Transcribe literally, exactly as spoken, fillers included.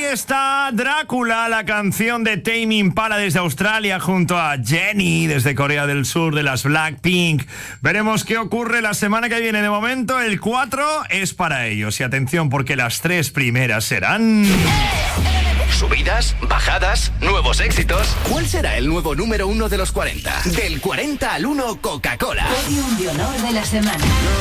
está Drácula, la canción de Tame Impala desde Australia junto a Jennie desde Corea del Sur de las Blackpink. Veremos qué ocurre la semana que viene. De momento el cuatro es para ellos. Y atención porque las tres primeras serán... Subidas, bajadas, nuevos éxitos. ¿Cuál será el nuevo número uno de los cuarenta? Del cuarenta al uno, Coca-Cola. Podium de honor de la semana.